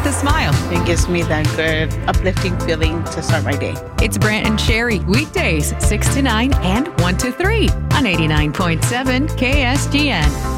with a smile. It gives me that good, uplifting feeling to start my day. It's Brant and Sherry, weekdays 6 to 9 and 1 to 3 on 89.7 KSGN.